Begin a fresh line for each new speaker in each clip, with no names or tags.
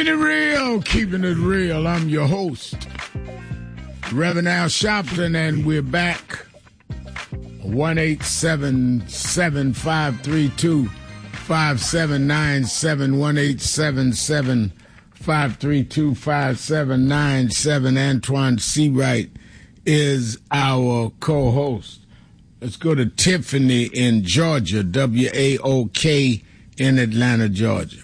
Keeping it real. I'm your host, Reverend Al Sharpton, and we're back. 1-877-532-5797, 1-877-532-5797. Antoine Seawright is our co-host. Let's go to Tiffany in Georgia, WAOK in Atlanta, Georgia.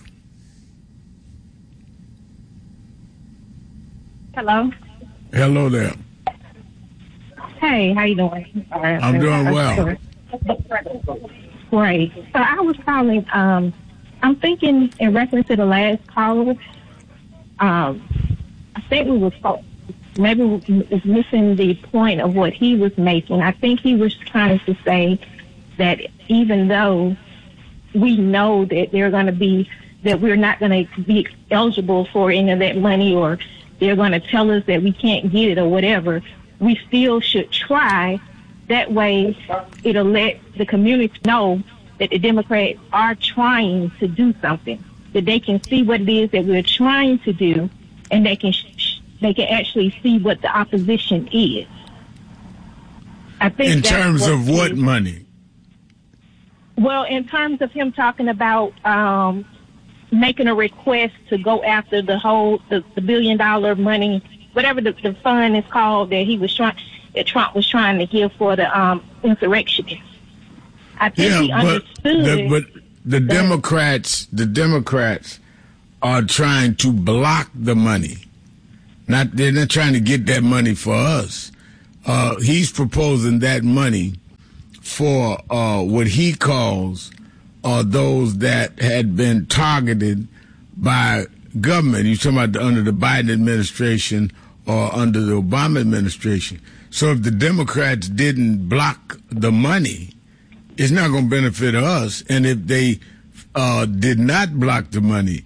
Hello.
Hello there.
Hey, how you doing?
I'm doing well.
Great. So I was calling, I'm thinking in reference to the last caller, I think we was missing the point of what he was making. I think he was trying to say that even though we know that that we're not going to be eligible for any of that money, or they're going to tell us that we can't get it or whatever, we still should try. That way, it'll let the community know that the Democrats are trying to do something, that they can see what it is that we're trying to do, and they can actually see what the opposition is. I think
in terms of what money?
Well, in terms of him talking about making a request to go after the $1 billion money, whatever the fund is called that Trump was trying to give for the insurrectionists. I think he understood.
But the Democrats are trying to block the money. They're not trying to get that money for us. He's proposing that money for what he calls those that had been targeted by government. You're talking about under the Biden administration or under the Obama administration. So if the Democrats didn't block the money, it's not going to benefit us. And if they did not block the money,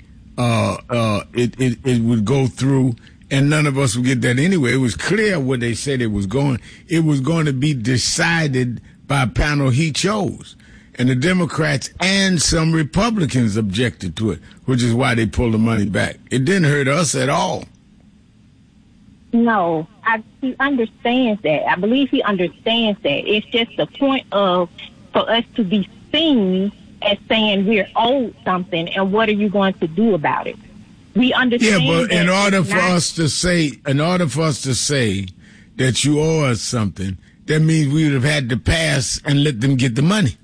it would go through, and none of us would get that anyway. It was clear what they said it was going. It was going to be decided by a panel he chose. And the Democrats and some Republicans objected to it, which is why they pulled the money back. It didn't hurt us at all.
No, he understands that. I believe he understands that. It's just the point for us to be seen as saying we're owed something, and what are you going to do about it? We understand.
Yeah, but in order for us to say that you owe us something, that means we would have had to pass and let them get the money.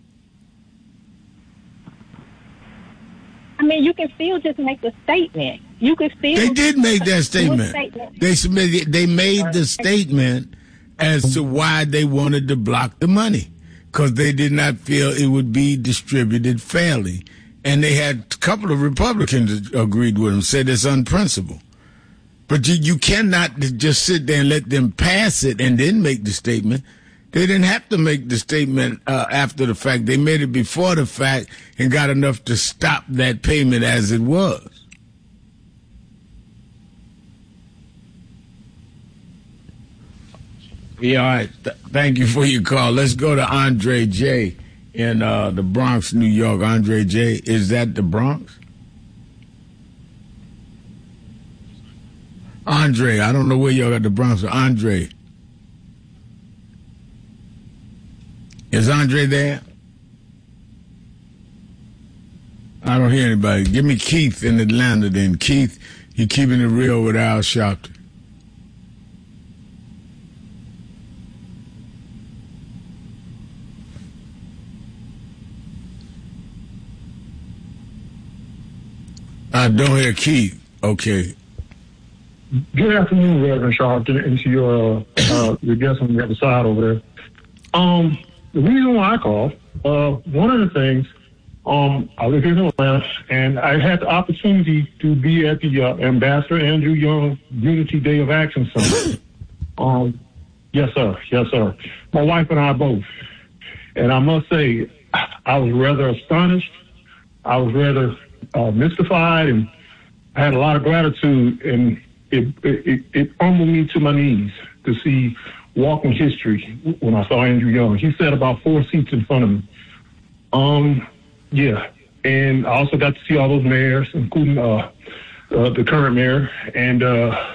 I mean, you can still just make a statement. You can still.
They did make that statement. They made the statement as to why they wanted to block the money, because they did not feel it would be distributed fairly. And they had a couple of Republicans that agreed with them, said it's unprincipled. But you cannot just sit there and let them pass it and then make the statement. They didn't have to make the statement after the fact. They made it before the fact and got enough to stop that payment as it was. Yeah, all right. Thank you for your call. Let's go to Andre J. in the Bronx, New York. Andre J., is that the Bronx? Andre, I don't know where y'all got the Bronx. Andre. Is Andre there? I don't hear anybody. Give me Keith in Atlanta then. Keith, you keeping it real with Al Sharpton. I don't hear Keith. Okay.
Good afternoon, Reverend Sharpton, and to your guest on the other side over there. The reason why I called, one of the things, I live here in Atlanta, and I had the opportunity to be at the Ambassador Andrew Young Unity Day of Action Summit. Yes, sir. My wife and I both. And I must say, I was rather astonished. I was rather mystified, and I had a lot of gratitude, and it humbled me to my knees to see walking history when I saw Andrew Young. He sat about 4 seats in front of me. Yeah. And I also got to see all those mayors, including the the current mayor, and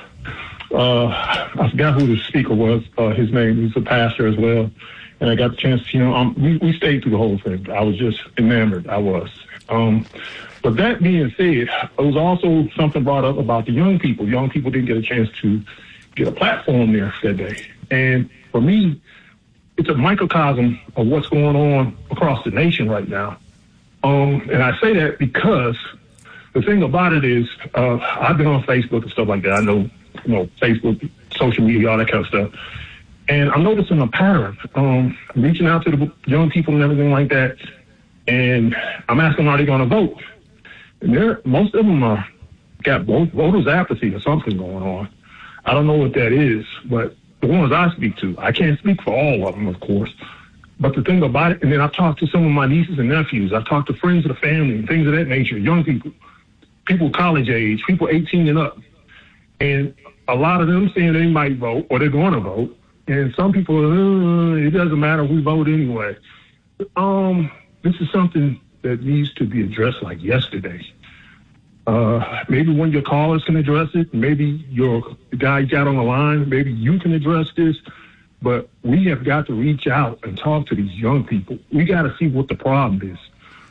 I forgot who the speaker was. His name, he's a pastor as well. And I got the chance to, we stayed through the whole thing. I was just enamored. I was. But that being said, it was also something brought up about the young people. Young people didn't get a chance to get a platform there that day. And for me, it's a microcosm of what's going on across the nation right now. And I say that because the thing about it is, I've been on Facebook and stuff like that. I know, Facebook, social media, all that kind of stuff. And I'm noticing a pattern. I'm reaching out to the young people and everything like that. And I'm asking, are they going to vote? And most of them got voters apathy or something going on. I don't know what that is, but the ones I speak to, I can't speak for all of them, of course. But the thing about it, and then I've talked to some of my nieces and nephews. I've talked to friends of the family and things of that nature, young people college age, people 18 and up. And a lot of them saying they might vote or they're going to vote. And some people, it doesn't matter, we vote anyway. This is something that needs to be addressed like yesterday. Maybe one of your callers can address it. Maybe the guy you got on the line, maybe you can address this. But we have got to reach out and talk to these young people. We got to see what the problem is.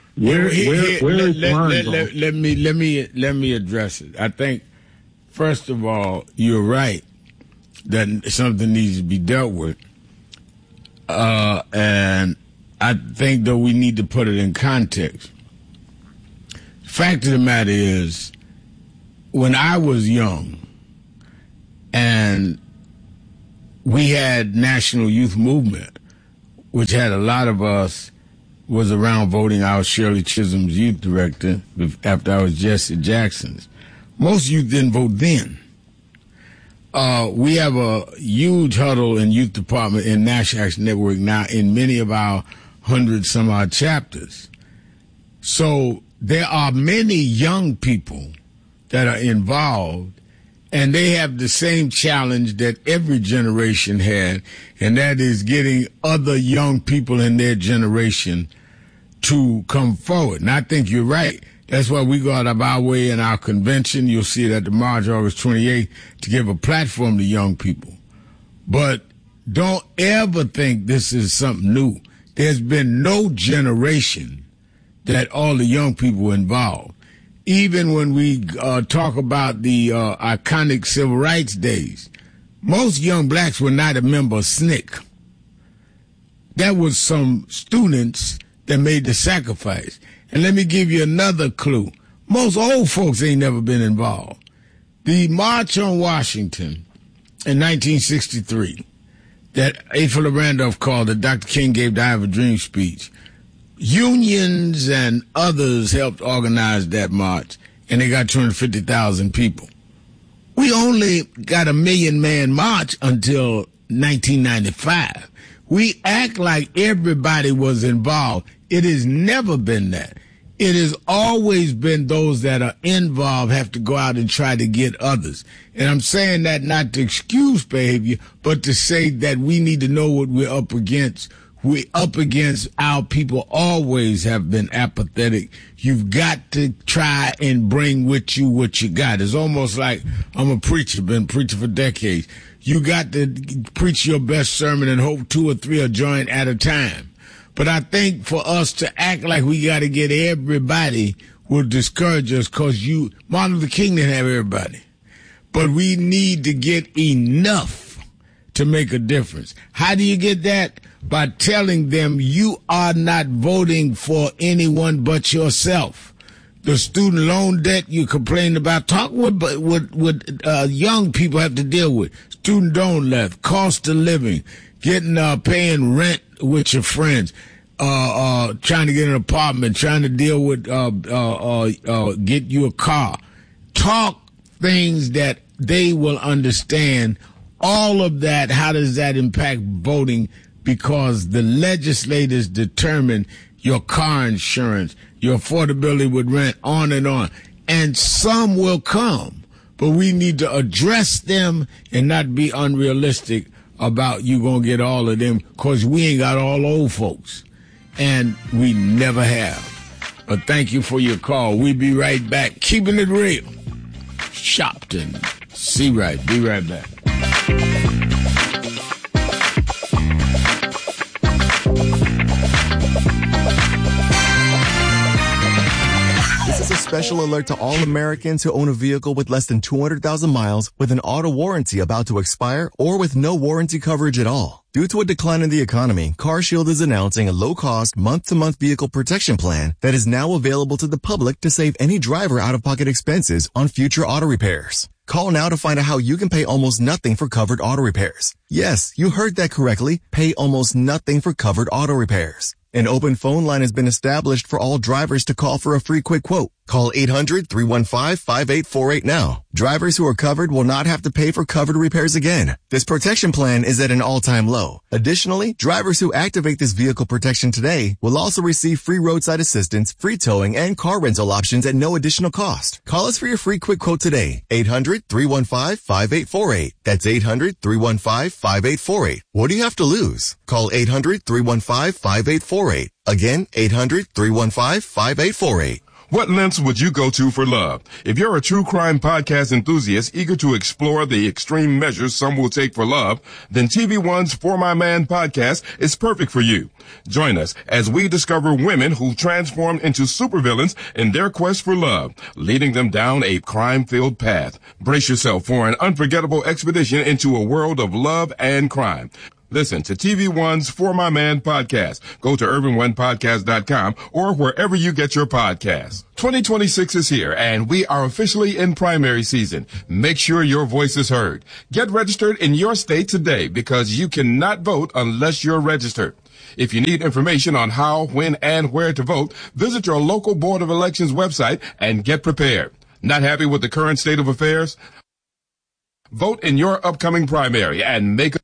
Let me address it. I think, first of all, you're right that something needs to be dealt with. And I think, though, we need to put it in context. The fact of the matter is, when I was young and we had National Youth Movement, which had a lot of us was around voting out Shirley Chisholm's youth director after I was Jesse Jackson's. Most youth didn't vote then. We have a huge huddle in youth department in National Action Network now in many of our 100-some-odd chapters. So there are many young people that are involved, and they have the same challenge that every generation had, and that is getting other young people in their generation to come forward. And I think you're right. That's why we go out of our way in our convention. You'll see it at the March, August 28th, to give a platform to young people. But don't ever think this is something new. There's been no generation that all the young people were involved. Even when we talk about the iconic civil rights days, most young blacks were not a member of SNCC. There was some students that made the sacrifice. And let me give you another clue. Most old folks ain't never been involved. The March on Washington in 1963 that A. Philip Randolph called that Dr. King gave the I Have a Dream speech, unions and others helped organize that march, and they got 250,000 people. We only got a 1 million-man march until 1995. We act like everybody was involved. It has never been that. It has always been those that are involved have to go out and try to get others. And I'm saying that not to excuse behavior, but to say that we need to know what we're up against. We're up against our people always have been apathetic. You've got to try and bring with you what you got. It's almost like I'm a preacher, been preaching for decades. You got to preach your best sermon and hope 2 or 3 will join at a time. But I think for us to act like we got to get everybody will discourage us because Martin Luther King didn't have everybody. But we need to get enough to make a difference. How do you get that? By telling them you are not voting for anyone but yourself. The student loan debt you complain about, talk what young people have to deal with. Student loan debt, cost of living, paying rent with your friends, trying to get an apartment, trying to deal with, get you a car. Talk things that they will understand. All of that, how does that impact voting? Because the legislators determine your car insurance, your affordability with rent, on and on. And some will come, but we need to address them and not be unrealistic about you going to get all of them, because we ain't got all old folks, and we never have. But thank you for your call. We'll be right back. Keeping it real. Shopton. C-Right. Be right back.
This is a special alert to all Americans who own a vehicle with less than 200,000 miles with an auto warranty about to expire or with no warranty coverage at all. Due to a decline in the economy, CarShield is announcing a low-cost, month-to-month vehicle protection plan that is now available to the public to save any driver out-of-pocket expenses on future auto repairs. Call now to find out how you can pay almost nothing for covered auto repairs. Yes, you heard that correctly. Pay almost nothing for covered auto repairs. An open phone line has been established for all drivers to call for a free quick quote. Call 800-315-5848 now. Drivers who are covered will not have to pay for covered repairs again. This protection plan is at an all-time low. Additionally, drivers who activate this vehicle protection today will also receive free roadside assistance, free towing, and car rental options at no additional cost. Call us for your free quick quote today. 800-315-5848. That's 800-315-5848. What do you have to lose? Call 800-315-5848. Again, 800-315-5848.
What lengths would you go to for love? If you're a true crime podcast enthusiast eager to explore the extreme measures some will take for love, then TV One's For My Man podcast is perfect for you. Join us as we discover women who transform into supervillains in their quest for love, leading them down a crime-filled path. Brace yourself for an unforgettable expedition into a world of love and crime. Listen to TV One's For My Man podcast. Go to urbanonepodcast.com or wherever you get your podcasts. 2026 is here, and we are officially in primary season. Make sure your voice is heard. Get registered in your state today because you cannot vote unless you're registered. If you need information on how, when, and where to vote, visit your local Board of Elections website and get prepared. Not happy with the current state of affairs? Vote in your upcoming primary and make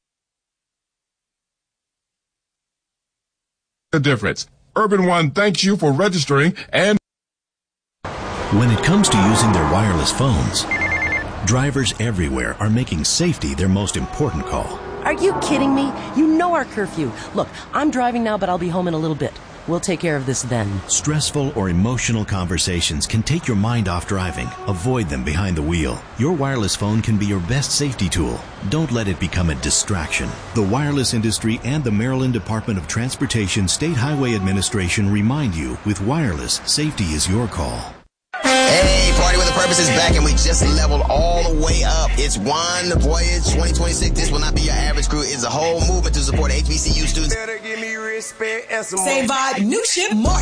a difference. Urban One thanks you for registering. And
when it comes to using their wireless phones, drivers everywhere are making safety their most important call.
Are you kidding me? You know our curfew. Look, I'm driving now, but I'll be home in a little bit. We'll take care of this then.
Stressful or emotional conversations can take your mind off driving. Avoid them behind the wheel. Your wireless phone can be your best safety tool. Don't let it become a distraction. The wireless industry and the Maryland Department of Transportation State Highway Administration remind you, with wireless, safety is your call.
Hey, Party with a Purpose is back, and we just leveled all the way up. It's One Voyage 2026. This will not be your average crew. It's a whole movement to support HBCU students.
Better give me respect and some
Same vibe, new shit, more